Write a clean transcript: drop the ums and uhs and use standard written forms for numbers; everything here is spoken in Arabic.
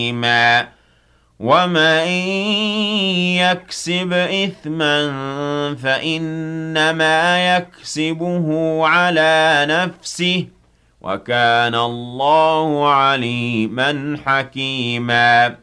ومن يكسب إثما فإنما يكسبه على نفسه وكان الله عليما حكيما